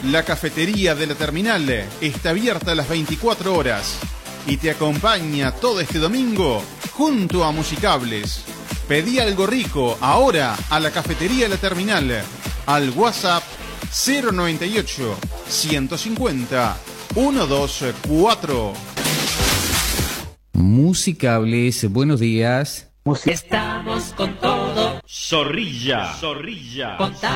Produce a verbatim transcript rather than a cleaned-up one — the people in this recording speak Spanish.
La cafetería de la terminal está abierta a las veinticuatro horas y te acompaña todo este domingo junto a Musicables. Pedí algo rico ahora a la cafetería de la terminal al WhatsApp cero noventa y ocho, ciento cincuenta, ciento veinticuatro. Musicables, buenos días. Estamos con todo. Zorrilla, Zorrilla.